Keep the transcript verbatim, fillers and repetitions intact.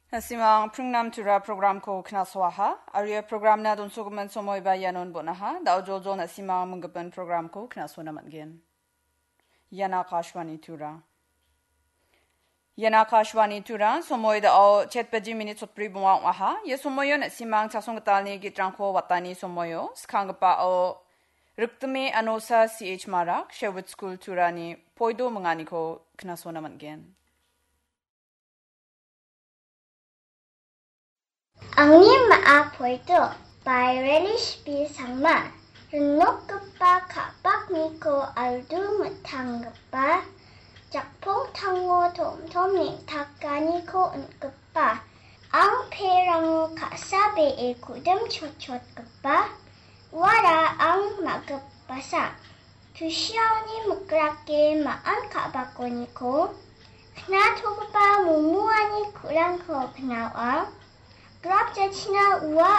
Nasimang pringnam tura program ko knaswaha. Arya program na don suguman somoy bayanon bonaha. Dao jojo nasimang menggaban program ko knaswana matgen. Yana kashwani tura. Yana kashwani tura somoy dao chetpaji minit sotpri buwang waha. Ye somoyo nasimang tasonggatalni gitrangko watani somoyo. Skangpa o Ruktame anosa C H Marak Sherwood School turani poido mengani ko knaswana matgen. Angin maapoy ito, by relish bisangma. Renok kepa kapak niko aldu metang kepa. Jakpong tango tom tom ni takani ko un kepa. Ang perango kasabe e kudem chot chot kepa. Wara ang magkepasa. Tusyaw ni makrake maan kabako niko. Knato kepa mumuani kurang ko knawang. Grab jachna ua